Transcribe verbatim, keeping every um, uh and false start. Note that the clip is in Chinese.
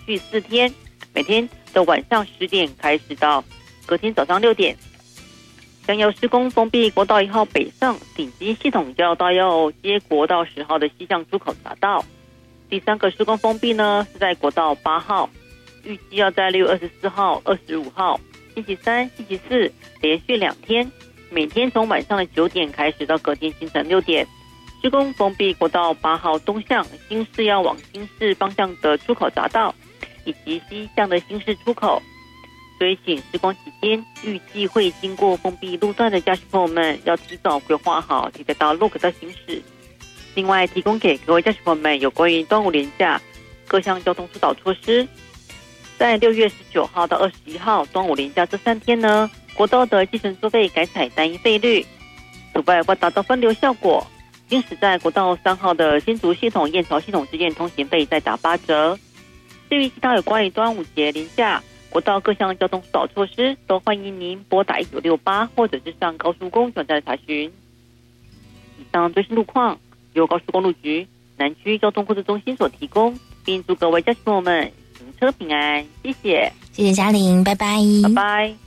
续四天，每天的晚上十点开始到隔天早上六点。将要施工封闭国道一号北上顶基系统交道要接国道十号的西向出口匝道。第三个施工封闭呢是在国道八号，预计要在六月二十四号、二十五号星期三、星期四连续两天，每天从晚上的九点开始到隔天清晨六点，施工封闭国道八号东向新市要往新市方向的出口匝道，以及西向的新市出口。所以请施工期间预计会经过封闭路段的驾驶朋友们要提早规划好提得到路口的行驶。另外提供给各位驾驶朋友们有关于端午连假各项交通疏导措施。在六月十九号到二十一号端午连假这三天呢，国道的计程收费改采单一费率。此外，为达到分流效果，行驶在国道三号的新竹系统、燕巢系统之间通行费再打八折。至于其他有关于端午节连假国道各项交通疏导措施，都欢迎您拨打一九六八或者是上高速公路网站查询。以上最新路况由高速公路局南区交通控制中心所提供，并祝各位驾驶朋友们行车平安，谢谢， 谢谢嘉玲，拜拜， 拜拜。